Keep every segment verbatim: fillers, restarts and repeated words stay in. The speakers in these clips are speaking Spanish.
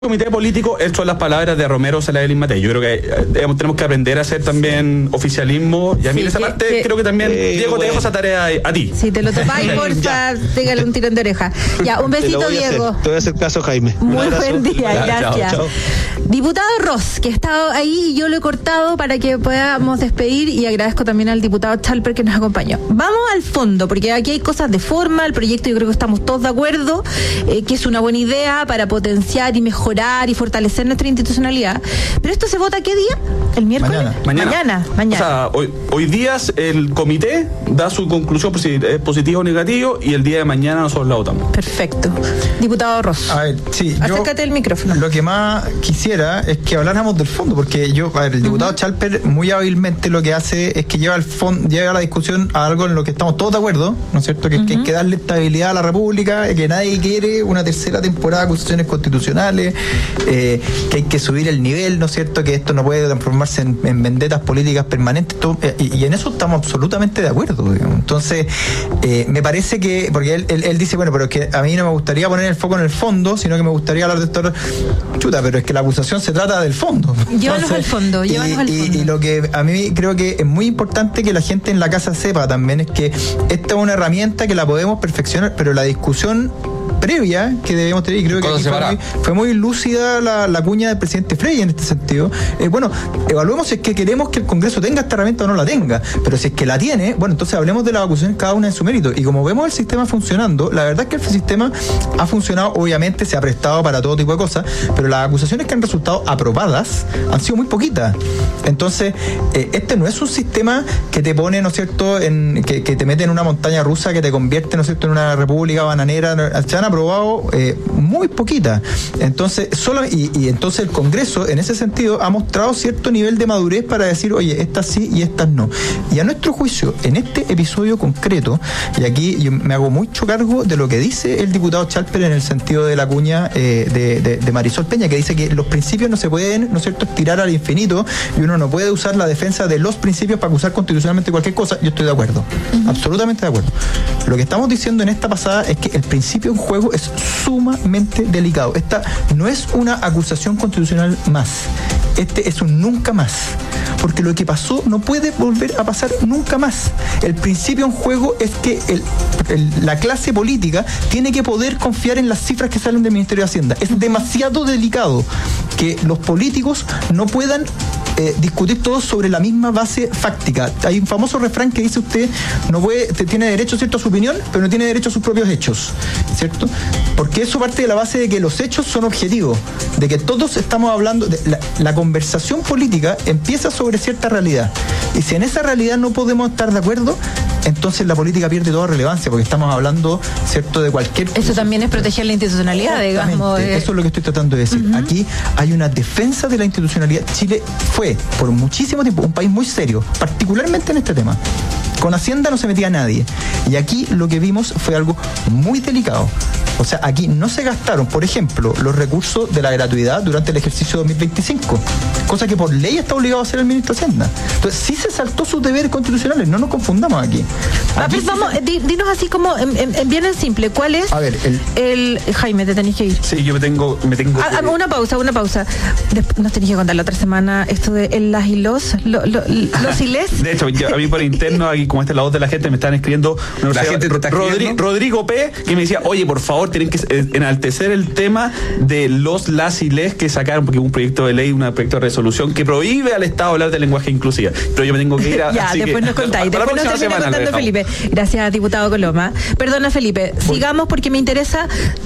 comité político, estas son las palabras de Romero Salaverry Matei. Yo creo que eh, tenemos que aprender a hacer también oficialismo. Y a mí sí, esa que, parte que, creo que también, eh, Diego, bueno. te dejo esa tarea a, a ti. Si te lo topáis, porfa, pégale un tirón de oreja. Ya, un besito, te Diego. Hacer, te voy a hacer caso, Jaime. Muy buen día, ya, gracias. chao, chao. Diputado Ross, que ha estado ahí y yo lo he cortado para que podamos despedir, y agradezco también al diputado Chalper que nos acompañó. Vamos al fondo, porque aquí hay cosas de forma, el proyecto yo creo que estamos todos de acuerdo, eh, que es una buena idea para potenciar y mejorar y fortalecer nuestra institucionalidad. Pero esto se vota ¿qué día? ¿El miércoles? Mañana. Mañana. Mañana. Mañana. O sea, hoy, hoy día el comité da su conclusión si es positivo o negativo, y el día de mañana nosotros la votamos. Perfecto. Diputado Ross. A ver, sí. Acércate el micrófono. Lo que más quisiera es que habláramos del fondo, porque yo, a ver, el diputado uh-huh. Chalper muy hábilmente lo que hace es que lleva el fondo, lleva la discusión a algo en lo que estamos todos de acuerdo, ¿no es cierto? Que, uh-huh. que hay que darle estabilidad a la República, que nadie quiere una tercera temporada de acusaciones constitucionales, eh, que hay que subir el nivel, ¿no es cierto? Que esto no puede transformarse en, en vendetas políticas permanentes, todo, eh, y, y en eso estamos absolutamente de acuerdo, digamos. Entonces, eh, me parece que, porque él, él, él dice, bueno, pero es que a mí no me gustaría poner el foco en el fondo, sino que me gustaría hablar de esto. Chuta, pero es que la acusación se trata del fondo. Llévanos al fondo, llévanos al fondo. Y, y lo que a mí creo que es muy importante que la gente en la casa sepa también es que esta es una herramienta que la podemos perfeccionar, pero la discusión previa que debemos tener, y creo que aquí fue, muy, fue muy lúcida la, la cuña del presidente Frey en este sentido. Eh, bueno, evaluemos si es que queremos que el Congreso tenga esta herramienta o no la tenga, pero si es que la tiene, bueno, entonces hablemos de las acusaciones cada una en su mérito. Y como vemos el sistema funcionando, la verdad es que el sistema ha funcionado, obviamente se ha prestado para todo tipo de cosas, pero las acusaciones que han resultado aprobadas han sido muy poquitas. Entonces, eh, este no es un sistema que te pone, ¿no es cierto?, en, que, que te mete en una montaña rusa, que te convierte, ¿no es cierto?, en una república bananera. Se han aprobado eh, muy poquita. Entonces, solo, y, y entonces el Congreso, en ese sentido, ha mostrado cierto nivel de madurez para decir, oye, estas sí y estas no. Y a nuestro juicio, en este episodio concreto, y aquí yo me hago mucho cargo de lo que dice el diputado Chalper en el sentido de la cuña eh, de, de, de Marisol Peña, que dice que los principios no se pueden, ¿no es cierto?, estirar al infinito, y uno no puede usar la defensa de los principios para acusar constitucionalmente cualquier cosa. Yo estoy de acuerdo, uh-huh. absolutamente de acuerdo. Lo que estamos diciendo en esta pasada es que el principio en juego es sumamente delicado. Esta no es una acusación constitucional más. Este es un nunca más. Porque lo que pasó no puede volver a pasar nunca más. El principio en juego es que el, el, la clase política tiene que poder confiar en las cifras que salen del Ministerio de Hacienda. Es demasiado delicado que los políticos no puedan Eh, discutir todos sobre la misma base fáctica. Hay un famoso refrán que dice usted no puede, te, tiene derecho, ¿cierto?, a su opinión, pero no tiene derecho a sus propios hechos, ¿cierto? Porque eso parte de la base de que los hechos son objetivos, de que todos estamos hablando de la, la conversación política empieza sobre cierta realidad, y si en esa realidad no podemos estar de acuerdo, entonces la política pierde toda relevancia, porque estamos hablando, ¿cierto?, de cualquier... Eso también es proteger la institucionalidad, digamos. Eh. Eso es lo que estoy tratando de decir. Uh-huh. Aquí hay una defensa de la institucionalidad. Chile fue, por muchísimo tiempo, un país muy serio, particularmente en este tema. Con Hacienda no se metía nadie. Y aquí lo que vimos fue algo muy delicado. O sea, aquí no se gastaron, por ejemplo, los recursos de la gratuidad durante el ejercicio dos mil veinticinco, cosa que por ley está obligado a hacer el ministro de Hacienda. Entonces, sí se saltó sus deberes constitucionales, no nos confundamos aquí. aquí sí vamos, se... dinos así como, en, en, bien en simple, ¿cuál es? A ver, el... el Jaime, te tenés que ir. Sí, yo me tengo... Me tengo ah, que... Una pausa, una pausa. Después nos tenés que contar la otra semana esto de el, las y los, lo, lo, los y les. De hecho, yo, a mí por interno, aquí como esta es la voz de la gente, me están escribiendo la gente te está Rodri, Rodrigo P, que me decía, oye, por favor, tienen que enaltecer el tema de los, las y les que sacaron, porque hubo un proyecto de ley, un proyecto de resolución que prohíbe al Estado hablar de lenguaje inclusiva. Pero yo me tengo que ir a... Ya, así después que, nos contáis. para Después nos termina contando Felipe. Gracias, diputado Coloma. Perdona, Felipe. Voy. Sigamos porque me interesa.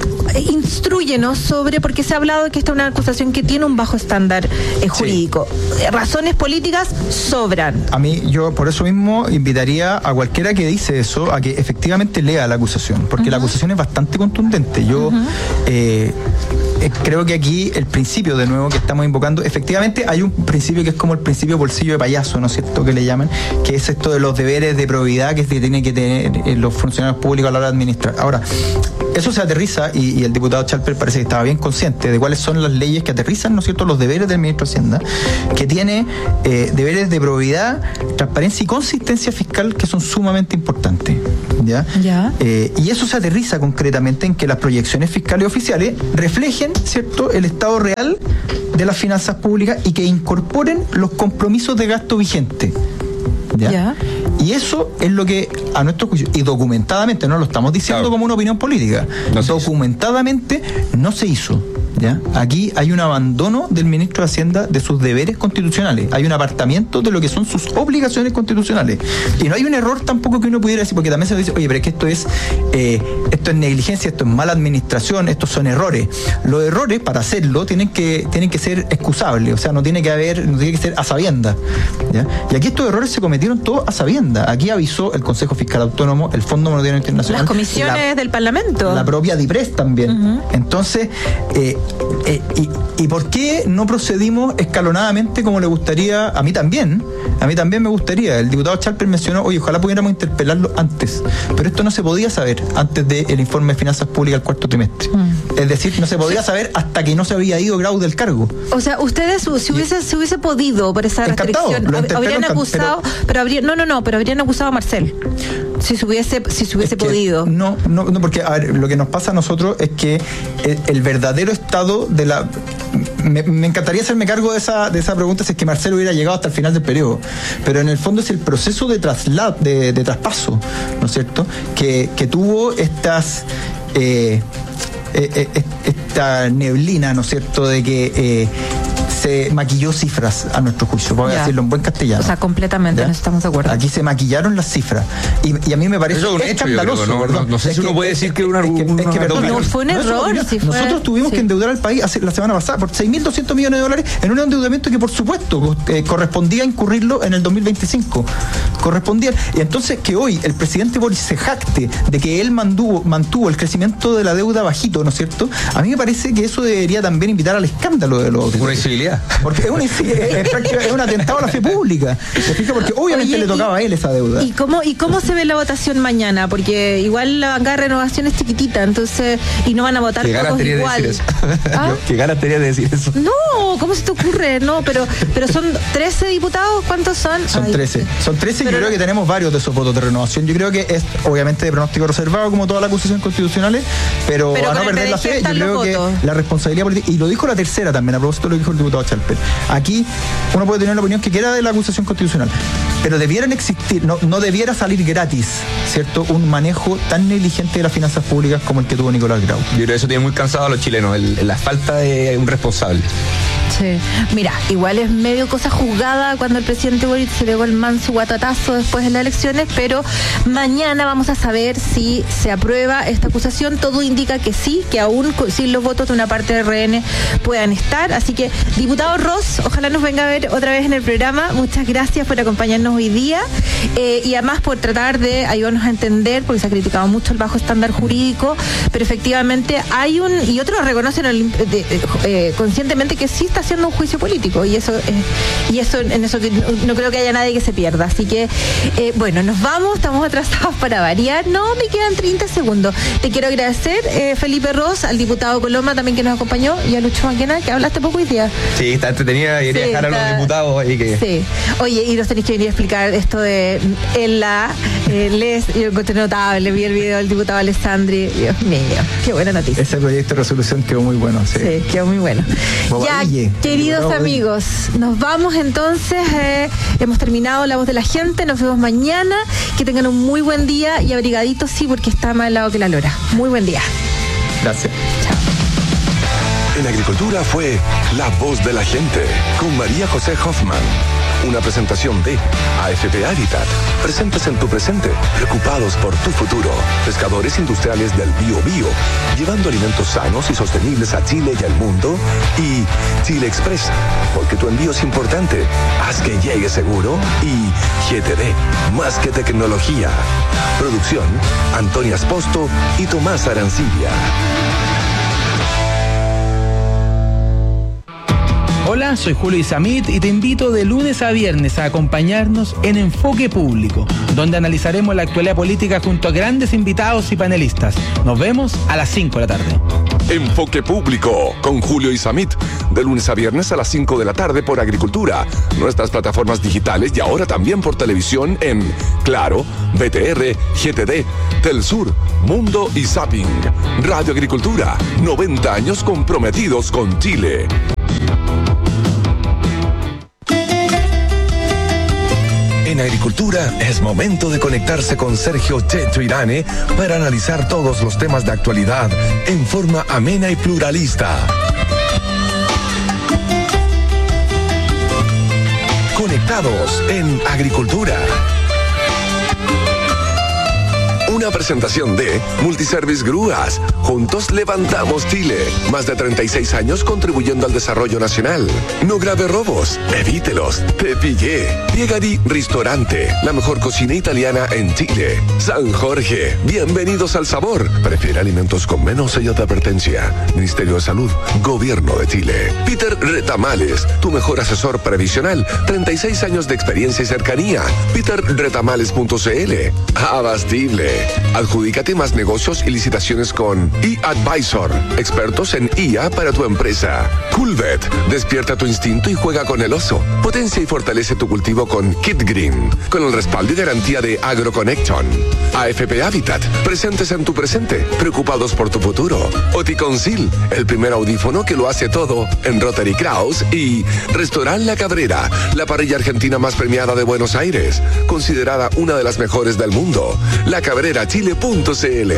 Instrúyenos sobre, porque se ha hablado de que esta es una acusación que tiene un bajo estándar eh, jurídico. Sí. Razones políticas sobran. A mí, yo por eso mismo invitaría a cualquiera que dice eso a que efectivamente lea la acusación, porque uh-huh. la acusación es bastante contundente. Yo uh-huh. eh, eh, creo que aquí el principio, de nuevo, que estamos invocando, efectivamente hay un principio que es como el principio bolsillo de payaso, ¿no es cierto?, que le llaman, que es esto de los deberes de probidad que tienen que tener los funcionarios públicos a la hora de administrar. Ahora, eso se aterriza, y, y el diputado Chalper parece que estaba bien consciente de cuáles son las leyes que aterrizan, ¿no es cierto?, los deberes del ministro de Hacienda, que tiene eh, deberes de probidad, transparencia y consistencia fiscal que son sumamente importantes. ¿Ya? Ya. Eh, y eso se aterriza concretamente en que las proyecciones fiscales oficiales reflejen, ¿cierto?, el estado real de las finanzas públicas y que incorporen los compromisos de gasto vigentes. ¿Ya? Ya. Y eso es lo que, a nuestro juicio, y documentadamente, no lo estamos diciendo claro. como una opinión política, no documentadamente no se hizo. ¿Ya? Aquí hay un abandono del ministro de Hacienda de sus deberes constitucionales, hay un apartamiento de lo que son sus obligaciones constitucionales, y no hay un error tampoco que uno pudiera decir, porque también se dice, oye, pero es que esto es eh, esto es negligencia, esto es mala administración, estos son errores. Los errores, para hacerlo, tienen que tienen que ser excusables, o sea, no tiene que haber, no tiene que ser a sabiendas, ¿ya? Y aquí estos errores se cometieron todos a sabiendas. Aquí avisó el Consejo Fiscal Autónomo, el Fondo Monetario Internacional, las comisiones la, del Parlamento, la propia DIPRES también. Uh-huh. Entonces, eh, Eh, y, ¿Y por qué no procedimos escalonadamente como le gustaría? A mí también, a mí también me gustaría. El diputado Chalper mencionó, oye, ojalá pudiéramos interpelarlo antes, pero esto no se podía saber antes del informe de finanzas públicas del cuarto trimestre. Mm. Es decir, no se podía saber hasta que no se había ido Grau del cargo. O sea, ustedes, si hubiese, si hubiese podido por esa Encantado, restricción, habrían acusado, pero, pero habrían, no, no, no, pero habrían acusado a Marcel. Si se hubiese, si se hubiese podido. No, no, no, porque a ver, lo que nos pasa a nosotros es que el, el verdadero estado de la... Me, me encantaría hacerme cargo de esa, de esa pregunta si es que Marcelo hubiera llegado hasta el final del periodo, pero en el fondo es el proceso de traslado, de, de traspaso, ¿no es cierto?, que, que tuvo estas... Eh, eh, eh, esta neblina, ¿no es cierto?, de que... Eh, se maquilló cifras a nuestro juicio, voy a decirlo en buen castellano. O sea, completamente, ¿ya? No estamos de acuerdo. Aquí se maquillaron las cifras. Y, y a mí me parece eso es un escandaloso. Hecho, creo, no, no, no sé es si uno que, puede decir que es una, es que, una, es que, perdón, no, fue un no error. Una, si fue, nosotros tuvimos sí. que endeudar al país hace, la semana pasada por seis mil doscientos millones de dólares en un endeudamiento que, por supuesto, eh, correspondía incurrirlo en el dos mil veinticinco. Correspondía. Y entonces que hoy el presidente Boris se jacte de que él mantuvo, mantuvo el crecimiento de la deuda bajito, ¿no es cierto? A mí me parece que eso debería también invitar al escándalo de los... Una incivilidad. Porque es una es, es un atentado a la fe pública. ¿Se fija? Porque obviamente Oye, le tocaba y, a él esa deuda. ¿Y cómo, ¿Y cómo se ve la votación mañana? Porque igual la bancada de renovación es chiquitita, entonces, y no van a votar todos igual. De ¿Ah? ¿Qué ganas tenía de decir eso? No, ¿cómo se te ocurre? No, pero, pero son trece diputados, ¿cuántos son? Son Ay, trece. Son trece y yo no... creo que tenemos varios de esos votos de renovación. Yo creo que es obviamente de pronóstico reservado, como todas las acusaciones constitucionales, pero, pero a no perder la fe, yo creo que votos. La responsabilidad política, y lo dijo la tercera también, a propósito de lo que dijo el diputado Chalper. Aquí uno puede tener la opinión que quiera de la acusación constitucional, pero debieran existir, no, no debiera salir gratis, ¿cierto?, un manejo tan negligente de las finanzas públicas como el que tuvo Nicolás Grau. Yo creo que eso tiene muy cansado a los chilenos, el, la falta de un responsable. Sí. Mira, igual es medio cosa juzgada cuando el presidente Boric se pegó el manso guatatazo después de las elecciones, pero mañana vamos a saber si se aprueba esta acusación. Todo indica que sí, que aún sin los votos de una parte del R N puedan estar. Así que, diputado Ross, ojalá nos venga a ver otra vez en el programa. Muchas gracias por acompañarnos hoy día eh, y además por tratar de ayudarnos a entender, porque se ha criticado mucho el bajo estándar jurídico, pero efectivamente hay un, y otros reconocen el, de, eh, conscientemente que sí está haciendo un juicio político, y eso eh, y eso en eso que no, no creo que haya nadie que se pierda. Así que eh, bueno, nos vamos, estamos atrasados para variar. No, me quedan treinta segundos. Te quiero agradecer, eh, Felipe Ross, al diputado Coloma también que nos acompañó, y a Lucho Maquena, que hablaste poco hoy día. Sí, está entretenida y quería sí, dejar está... a los diputados ahí que... Sí. Oye, y nos tenéis que venir a explicar esto de en la eh, les, yo encontré notable, vi el video del diputado Alessandri, Dios mío, qué buena noticia. Ese proyecto de resolución quedó muy bueno, sí. Sí, quedó muy bueno. Bobadille. Ya, queridos amigos, nos vamos entonces, eh, hemos terminado La Voz de la Gente, nos vemos mañana, que tengan un muy buen día y abrigaditos, sí, porque está más helado que la lora. Muy buen día. Gracias. Chao. En Agricultura fue La Voz de la Gente con María José Hoffman. Una presentación de A F P Habitat. Presentes en tu presente, preocupados por tu futuro. Pescadores industriales del Bío Bío, llevando alimentos sanos y sostenibles a Chile y al mundo. Y Chile Express, porque tu envío es importante. Haz que llegue seguro. Y G T D, más que tecnología. Producción, Antonia Esposto y Tomás Arancibia. Hola. Hola, soy Julio Isamit y te invito de lunes a viernes a acompañarnos en Enfoque Público, donde analizaremos la actualidad política junto a grandes invitados y panelistas. Nos vemos a las cinco de la tarde. Enfoque Público con Julio Isamit, de lunes a viernes a las cinco de la tarde por Agricultura, nuestras plataformas digitales y ahora también por televisión en Claro, B T R, G T D, Telsur, Mundo y Zapping. Radio Agricultura, noventa años comprometidos con Chile. En Agricultura es momento de conectarse con Sergio Checho Irane para analizar todos los temas de actualidad en forma amena y pluralista. Conectados en Agricultura. Una presentación de Multiservice Grúas. Juntos levantamos Chile. Más de treinta y seis años contribuyendo al desarrollo nacional. No grave robos. Evítelos. Te pillé. Piegari Ristorante. La mejor cocina italiana en Chile. San Jorge. Bienvenidos al sabor. Prefiere alimentos con menos sello de advertencia. Ministerio de Salud. Gobierno de Chile. Peter Retamales. Tu mejor asesor previsional. treinta y seis años de experiencia y cercanía. peter retamales punto c l. Abastible. Adjudícate más negocios y licitaciones con eAdvisor, expertos en I A para tu empresa. Coolvet, despierta tu instinto y juega con el oso. Potencia y fortalece tu cultivo con Kit Green, con el respaldo y garantía de AgroConnection. A F P Habitat, presentes en tu presente, preocupados por tu futuro. Oticonsil, el primer audífono que lo hace todo en Rotary Kraus. Y Restaurant La Cabrera, la parrilla argentina más premiada de Buenos Aires, considerada una de las mejores del mundo. La Cabrera Chile punto c l.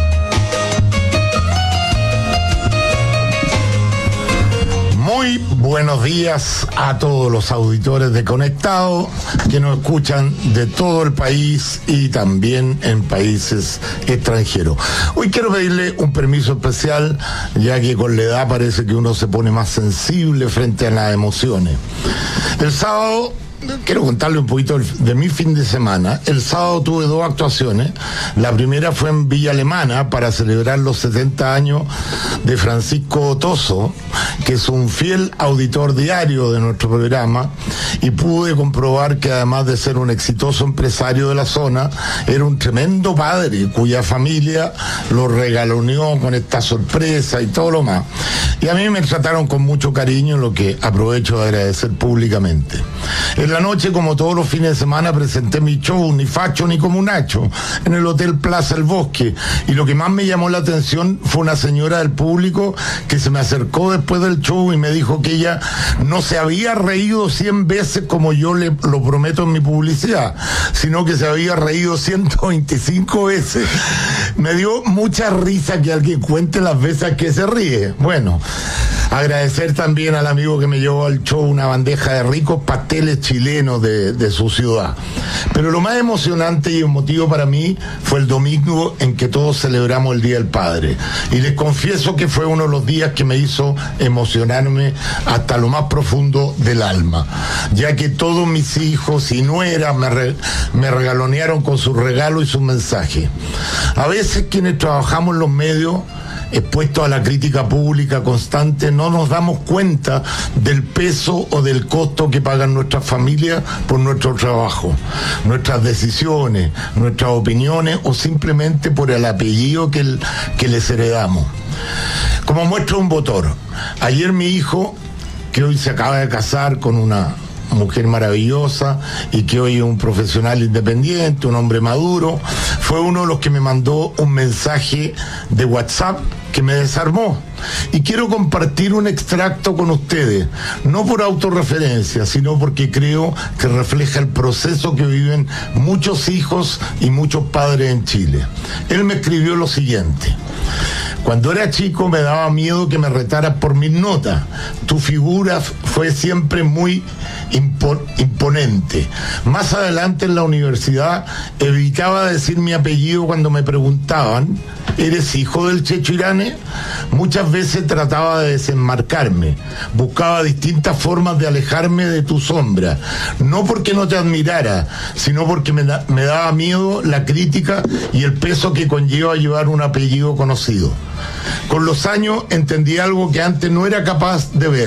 Muy buenos días a todos los auditores de Conectado que nos escuchan de todo el país y también en países extranjeros. Hoy quiero pedirle un permiso especial, ya que con la edad parece que uno se pone más sensible frente a las emociones. El sábado quiero contarle un poquito de mi fin de semana. El sábado tuve dos actuaciones. La primera fue en Villa Alemana para celebrar los setenta años de Francisco Otoso, que es un fiel auditor diario de nuestro programa, y pude comprobar que además de ser un exitoso empresario de la zona, era un tremendo padre cuya familia lo regaloneó con esta sorpresa y todo lo más. Y a mí me trataron con mucho cariño, lo que aprovecho de agradecer públicamente. En la noche, como todos los fines de semana, presenté mi show, ni facho ni como un hacho, en el Hotel Plaza El Bosque, y lo que más me llamó la atención fue una señora del público que se me acercó después del show y me dijo que ella no se había reído cien veces como yo le lo prometo en mi publicidad, sino que se había reído ciento veinticinco veces. Me dio mucha risa que alguien cuente las veces que se ríe. Bueno, agradecer también al amigo que me llevó al show una bandeja de ricos pasteles chilenos de, de su ciudad. Pero lo más emocionante y emotivo para mí fue el domingo en que todos celebramos el Día del Padre. Y les confieso que fue uno de los días que me hizo emocionarme hasta lo más profundo del alma, ya que todos mis hijos y nueras me, re, me regalonearon con su regalo y su mensaje. A veces quienes trabajamos en los medios, expuestos a la crítica pública constante, no nos damos cuenta del peso o del costo que pagan nuestras familias por nuestro trabajo, nuestras decisiones, nuestras opiniones o simplemente por el apellido que, el, que les heredamos. Como muestra un botón, ayer mi hijo, que hoy se acaba de casar con una mujer maravillosa y que hoy es un profesional independiente, un hombre maduro, fue uno de los que me mandó un mensaje de WhatsApp que me desarmó. Y quiero compartir un extracto con ustedes, no por autorreferencia, sino porque creo que refleja el proceso que viven muchos hijos y muchos padres en Chile. Él me escribió lo siguiente: cuando era chico me daba miedo que me retaras por mis notas. Tu figura fue siempre muy impo- imponente. Más adelante en la universidad evitaba decir mi apellido cuando me preguntaban: ¿eres hijo del Checho Irane? Muchas veces trataba de desenmarcarme, buscaba distintas formas de alejarme de tu sombra, no porque no te admirara, sino porque me, da, me daba miedo la crítica y el peso que conlleva llevar un apellido conocido. Con los años entendí algo que antes no era capaz de ver.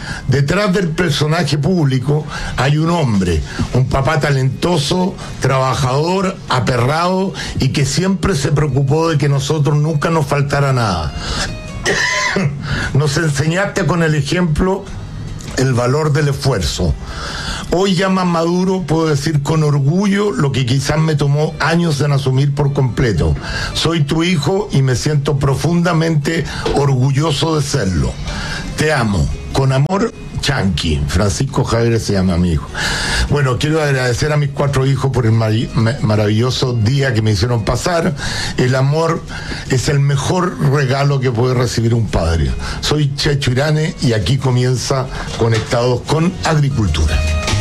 detrás del personaje público hay un hombre, un papá talentoso, trabajador, aperrado y que siempre se preocupó de que nosotros nunca nos faltara nada. Nos enseñaste con el ejemplo el valor del esfuerzo. Hoy ya más maduro puedo decir con orgullo lo que quizás me tomó años en asumir por completo. Soy tu hijo y me siento profundamente orgulloso de serlo. Te amo. Con amor, Chanqui. Francisco Javier se llama mi hijo. Bueno, quiero agradecer a mis cuatro hijos por el mar maravilloso día que me hicieron pasar. El amor es el mejor regalo que puede recibir un padre. Soy Checho Irane y aquí comienza Conectados con Agricultura.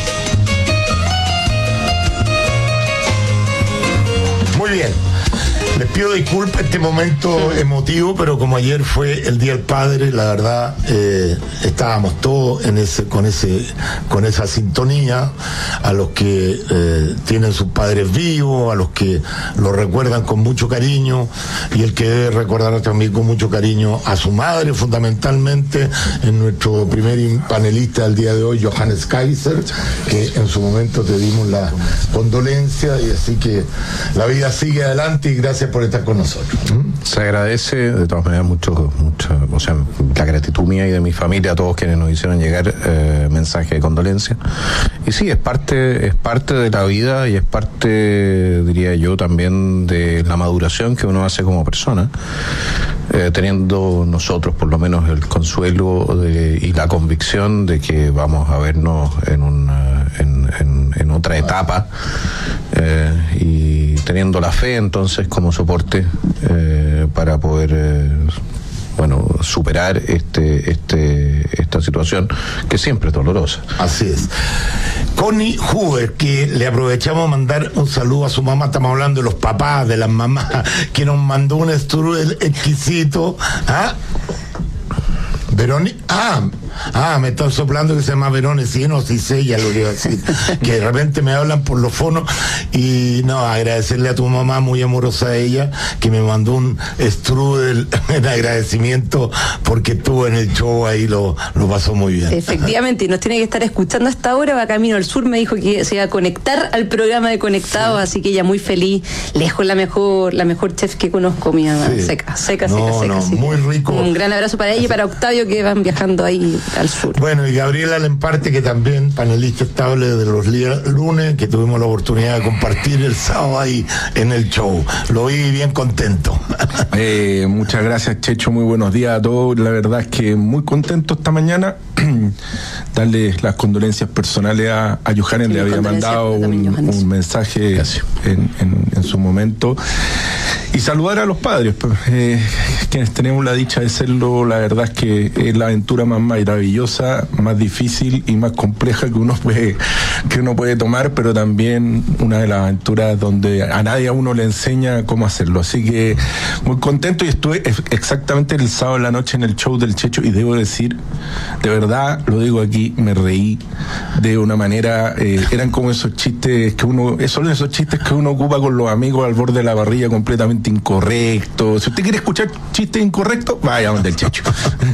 Muy bien. Les pido disculpas este momento emotivo, pero como ayer fue el Día del Padre, la verdad eh, estábamos todos en ese, con ese, con esa sintonía, a los que eh, tienen sus padres vivos, a los que lo recuerdan con mucho cariño, y el que debe recordar también con mucho cariño a su madre, fundamentalmente, en nuestro primer panelista del día de hoy, Johannes Kaiser, que en su momento te dimos la condolencia, y así que la vida sigue adelante y gracias por estar con nosotros. Se agradece de todas maneras mucho, mucho, o sea, la gratitud mía y de mi familia, a todos quienes nos hicieron llegar eh, mensaje de condolencia. Y sí, es parte, es parte de la vida y es parte, diría yo, también de la maduración que uno hace como persona, eh, teniendo nosotros por lo menos el consuelo de, y la convicción de que vamos a vernos en una, en, en, en otra etapa, eh, y teniendo la fe entonces como soporte eh, para poder eh, bueno, superar este, este, esta situación que siempre es dolorosa. Así es. Connie Huber, que le aprovechamos a mandar un saludo a su mamá, estamos hablando de los papás, de las mamás, que nos mandó un strudel exquisito. ¿Ah? Verónica, ah, ah, me están soplando que se llama Verónica, sí, no, sí sé, ya lo iba a decir, que de repente me hablan por los fonos, y no, agradecerle a tu mamá, muy amorosa a ella, que me mandó un strudel en agradecimiento, porque estuvo en el show ahí, lo, lo pasó muy bien. Efectivamente, y nos tiene que estar escuchando hasta ahora, va camino al sur, me dijo que se iba a conectar al programa de Conectados, sí. Así que ella muy feliz, lejos la mejor, la mejor chef que conozco, mi mamá, sí. seca, seca, no, seca, seca. No, seca. Muy rico. Un gran abrazo para ella y para Octavio, que van viajando ahí al sur. Bueno, y Gabriela Lemparte, que también panelista estable de los lunes, que tuvimos la oportunidad de compartir el sábado ahí en el show. Lo vi bien contento. Eh, muchas gracias, Checho, muy buenos días a todos. La verdad es que muy contento esta mañana. Darle las condolencias personales a, a Johannes, sí, le había mandado un, un mensaje en, en, en su momento. Y saludar a los padres, eh, quienes tenemos la dicha de serlo. La verdad es que es la aventura más maravillosa, más difícil y más compleja que uno puede, que uno puede tomar, pero también una de las aventuras donde a nadie a uno le enseña cómo hacerlo. Así que muy contento, y estuve exactamente el sábado en la noche en el show del Checho, y debo decir, de verdad, lo digo aquí, me reí de una manera, eh, eran como esos chistes que uno, son esos chistes que uno ocupa con los amigos al borde de la parrilla, completamente incorrecto. Si usted quiere escuchar chistes incorrectos, vaya donde el Checho.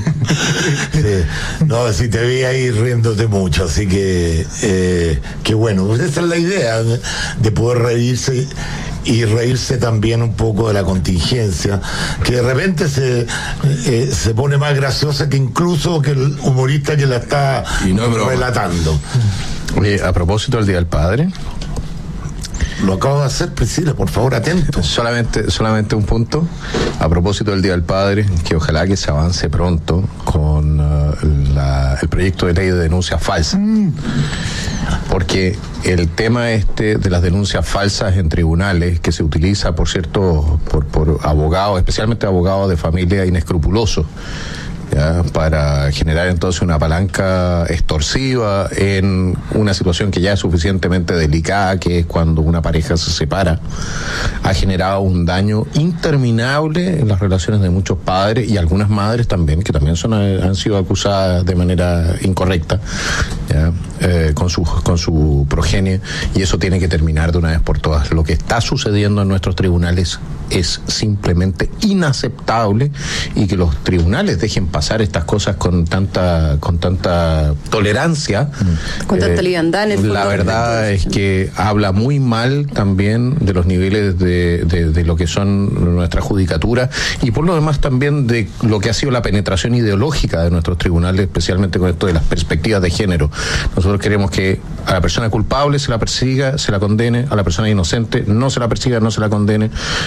Sí. No, si te vi ahí riéndote mucho, así que eh, que bueno, pues esa es la idea, de, de poder reírse y reírse también un poco de la contingencia, que de repente se eh, se pone más graciosa que incluso que el humorista que la está y no relatando. Oye, a propósito del Día del Padre, lo acabo de hacer, Priscila, por favor, atento. Solamente, solamente un punto. A propósito del Día del Padre, que ojalá que se avance pronto con uh, la, el proyecto de ley de denuncias falsas. Mm. Porque el tema este de las denuncias falsas en tribunales, que se utiliza, por cierto, por, por abogados, especialmente abogados de familia inescrupulosos, ¿ya? Para generar entonces una palanca extorsiva en una situación que ya es suficientemente delicada, que es cuando una pareja se separa, ha generado un daño interminable en las relaciones de muchos padres y algunas madres también, que también son, han sido acusadas de manera incorrecta, ¿ya? Eh, con su con su progenie, y eso tiene que terminar de una vez por todas. Lo que está sucediendo en nuestros tribunales es simplemente inaceptable, y que los tribunales dejen pasar estas cosas con tanta con tanta tolerancia, con tanta eh, liviandad en el fondo. La verdad es que habla muy mal también de los niveles de, de, de lo que son nuestra judicatura, y por lo demás también de lo que ha sido la penetración ideológica de nuestros tribunales, especialmente con esto de las perspectivas de género. Nosotros queremos que a la persona culpable se la persiga, se la condene, a la persona inocente no se la persiga, no se la condene,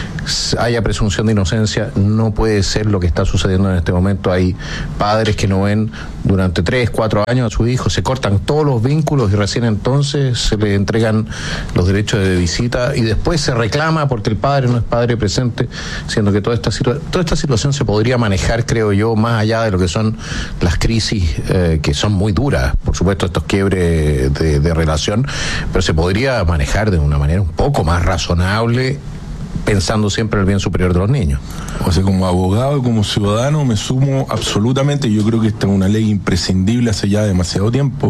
haya presunción de inocencia. No puede ser lo que está sucediendo en este momento. Hay padres que no ven durante tres, cuatro años a sus hijos, se cortan todos los vínculos y recién entonces se les entregan los derechos de visita, y después se reclama porque el padre no es padre presente, siendo que toda esta, situa- toda esta situación se podría manejar, creo yo, más allá de lo que son las crisis, eh, que son muy duras, por supuesto, estos quiebres de, de relación, pero se podría manejar de una manera un poco más razonable, pensando siempre en el bien superior de los niños. O sea, como abogado y como ciudadano me sumo absolutamente. Yo creo que esta es una ley imprescindible hace ya demasiado tiempo.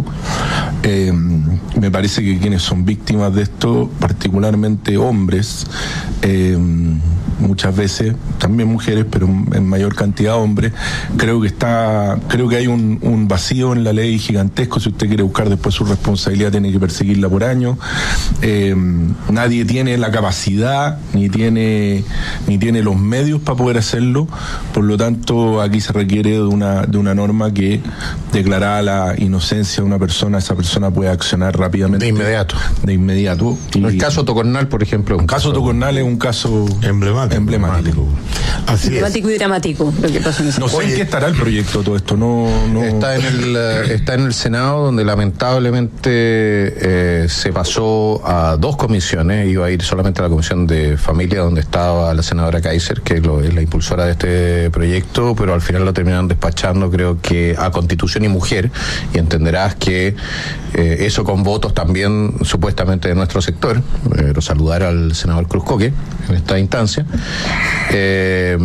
Eh, me parece que quienes son víctimas de esto, particularmente hombres, eh, muchas veces, también mujeres, pero en mayor cantidad hombres, creo que está, creo que hay un, un vacío en la ley gigantesco. Si usted quiere buscar después su responsabilidad, tiene que perseguirla por años. Eh, nadie tiene la capacidad, ni tiene, ni tiene los medios para poder hacerlo. Por lo tanto, aquí se requiere de una, de una norma que, declarada la inocencia de una persona, esa persona puede accionar rápidamente. De inmediato. De inmediato. Y el caso Tocornal, por ejemplo. El caso Tocornal es un caso emblemático. emblemático. Así emblemático es. Y dramático lo que pasa en ese No sé en qué estará el proyecto todo esto. No, no... Está en el uh, está en el Senado, donde lamentablemente eh, se pasó a dos comisiones. Iba a ir solamente a la Comisión de Familia, donde estaba la senadora Kaiser, que lo, es la impulsora de este proyecto, pero al final lo terminaron despachando, creo que a Constitución y Mujer, y entenderás que eh, eso con votos también supuestamente de nuestro sector. Pero saludar al senador Cruz Coque en esta instancia, eh,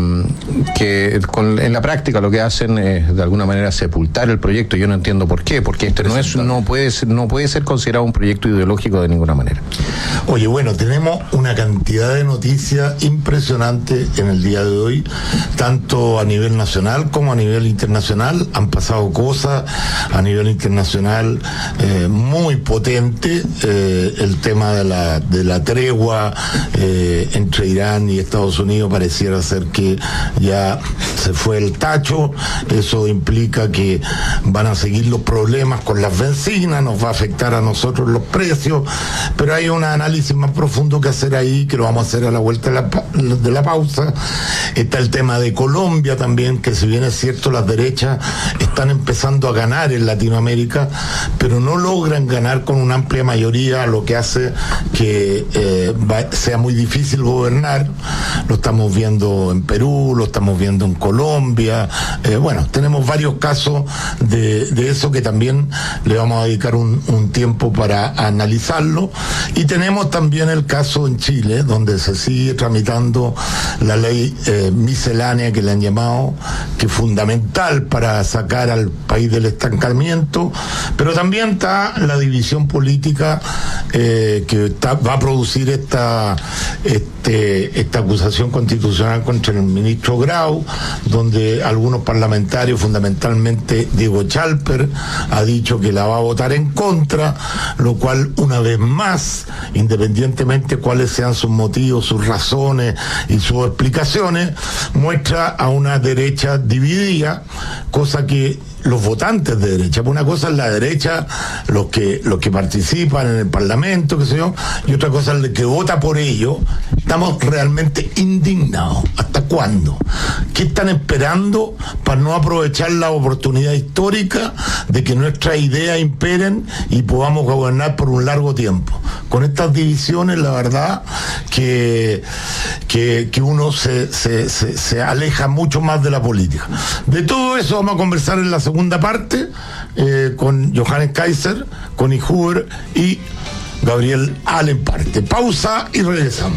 que con, en la práctica lo que hacen es de alguna manera sepultar el proyecto. Yo no entiendo por qué, porque este no es no puede ser, no puede ser considerado un proyecto ideológico de ninguna manera. Oye, bueno, tenemos una cantidad de noticias impresionantes en el día de hoy, tanto a nivel nacional como a nivel internacional. Han pasado cosas a nivel internacional eh, muy potentes. Eh, el tema de la, de la tregua eh, entre Irán y Estados Unidos pareciera ser que ya se fue el tacho. Eso implica que van a seguir los problemas con las bencinas, nos va a afectar a nosotros los precios, pero hay un análisis más profundo que hacer ahí, que lo vamos a hacer a la vuelta de la, de la pausa. Está el tema de Colombia también, que si bien es cierto, las derechas están empezando a ganar en Latinoamérica, pero no logran ganar con una amplia mayoría, lo que hace que eh, va, sea muy difícil gobernar. Lo estamos viendo en Perú, lo estamos viendo en Colombia. Eh, bueno, tenemos varios casos de, de eso que también le vamos a dedicar un, un tiempo para analizarlo. Y tenemos también el caso en Chile, donde se sigue tramitando la ley eh, miscelánea, que le han llamado, que es fundamental para sacar al país del estancamiento, pero también está la división política eh, que está, va a producir esta, este, esta acusación constitucional contra el ministro Grau, donde algunos parlamentarios, fundamentalmente Diego Chalper, ha dicho que la va a votar en contra, lo cual, una vez más, independientemente cuáles sean sus motivos, sus razones y sus explicaciones, muestra a una derecha dividida, cosa que los votantes de derecha, pues una cosa es la derecha, los que los que participan en el Parlamento, qué sé yo, y otra cosa es el que vota por ello. Estamos realmente indignados. ¿Hasta cuándo? ¿Qué están esperando para no aprovechar la oportunidad histórica de que nuestras ideas imperen y podamos gobernar por un largo tiempo? Con estas divisiones, la verdad que que, que uno se, se, se, se aleja mucho más de la política. De todo eso vamos a conversar en la segunda parte eh, con Johannes Kaiser, Connie Huber y Gabriel Alemparte. Pausa y regresamos.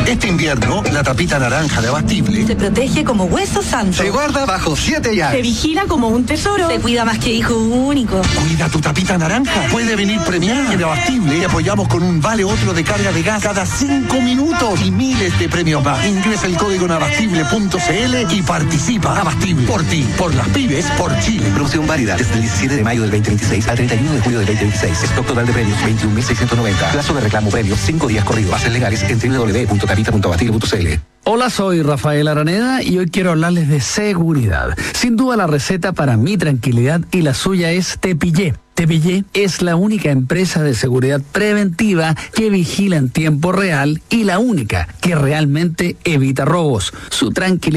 Este invierno, la tapita naranja de Abastible se protege como hueso santo. Se guarda bajo siete llaves. Se vigila como un tesoro. Se cuida más que hijo único. Cuida tu tapita naranja. Puede venir premiada en Abastible. Y apoyamos con un vale otro de carga de gas cada cinco minutos y miles de premios más. Ingresa el código en abastible punto c l y participa. Abastible. Por ti, por las pymes, por Chile. Promoción válida desde el diecisiete de mayo del veinte veintiséis al treinta y uno de julio del veinte veintiséis. Stock total de premios veintiún mil seiscientos noventa. Plazo de reclamo premios cinco días corridos. Bases legales en doble u doble u doble u punto tapita punto abastible punto c l. Hola, soy Rafael Araneda y hoy quiero hablarles de seguridad. Sin duda la receta para mi tranquilidad y la suya es Tepillé. Tepillé es la única empresa de seguridad preventiva que vigila en tiempo real y la única que realmente evita robos. Su tranquilidad